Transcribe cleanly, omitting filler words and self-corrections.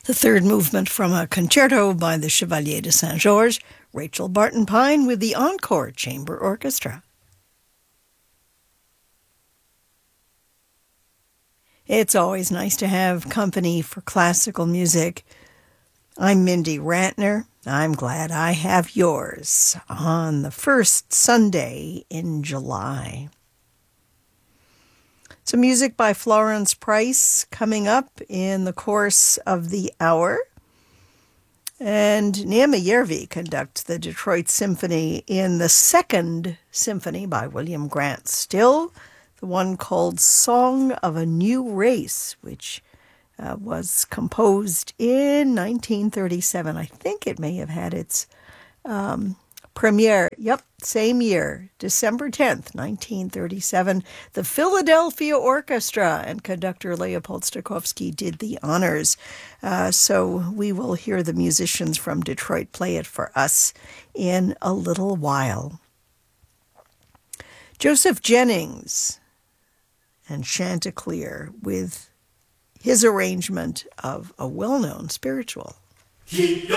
The third movement from a concerto by the Chevalier de Saint-Georges, Rachel Barton Pine with the Encore Chamber Orchestra. It's always nice to have company for classical music. I'm Mindy Rantner. I'm glad I have yours on the first Sunday in July. Some music by Florence Price coming up in the course of the hour. And Naima Järvi conducts the Detroit Symphony in the second symphony by William Grant Still, the one called Song of a New Race, which was composed in 1937. I think it may have had its premiere. Yep, same year, December 10th, 1937. The Philadelphia Orchestra and conductor Leopold Stokowski did the honors. So we will hear the musicians from Detroit play it for us in a little while. Joseph Jennings and Chanticleer with his arrangement of a well-known spiritual.